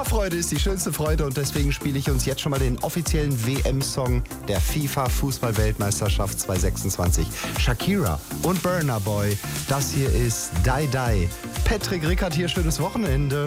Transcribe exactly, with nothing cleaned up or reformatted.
Vorfreude ist die schönste Freude und deswegen spiele ich uns jetzt schon mal den offiziellen W M-Song der FIFA-Fußball-Weltmeisterschaft zwanzig sechsundzwanzig. Shakira und Burna Boy. Das hier ist Die Die. Patrick Rickard hier, schönes Wochenende.